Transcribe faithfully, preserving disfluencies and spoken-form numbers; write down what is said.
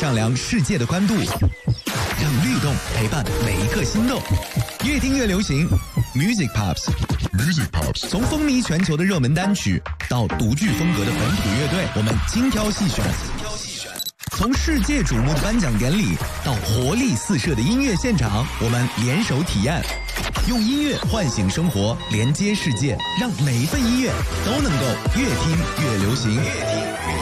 丈量世界的宽度，让律动陪伴每一颗心动。越听越流行 ，Music Pops。Music Pops， 从风靡全球的热门单曲到独具风格的本土乐队，我们精挑细选。从世界瞩目的颁奖典礼到活力四射的音乐现场，我们联手体验，用音乐唤醒生活，连接世界，让每一份音乐都能够越听越流行。